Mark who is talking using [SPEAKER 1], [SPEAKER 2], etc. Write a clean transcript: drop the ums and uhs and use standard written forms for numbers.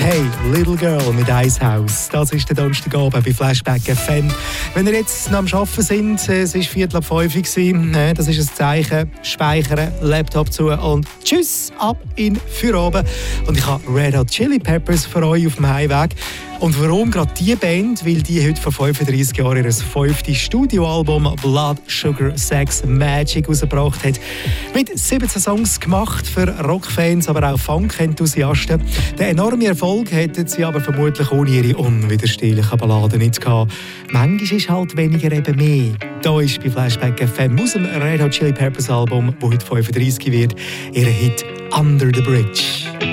[SPEAKER 1] Hey, Little Girl mit Icehouse. Das ist der Donnerstagabend bei Flashback FM. Wenn ihr jetzt noch am Arbeiten sind, es war 4:45, das ist ein Zeichen. Speichern, Laptop zu und tschüss, ab in Feierabend. Und ich habe Red Hot Chili Peppers für euch auf dem Heimweg. Und warum gerade diese Band? Weil die heute vor 35 Jahren ihr 5. Studioalbum Blood, Sugar, Sex, Magic rausgebracht hat. Mit 17 Songs gemacht für Rockfans, aber auch Funk-Enthusiasten. Den enormen Erfolg hätten sie aber vermutlich ohne ihre unwiderstehlichen Balladen nicht gehabt. Manchmal ist halt weniger eben mehr. Da ist bei Flashback FM aus dem Red Hot Chili Peppers Album, das heute 35 wird, ihr Hit Under the Bridge.